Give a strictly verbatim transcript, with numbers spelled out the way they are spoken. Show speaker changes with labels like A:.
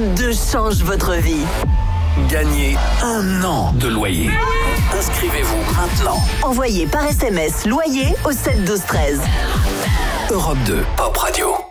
A: Europe deux change votre vie.
B: Gagnez un an de loyer. Inscrivez-vous maintenant.
A: Envoyez par S M S loyer au sept douze treize.
B: Europe deux Pop Radio.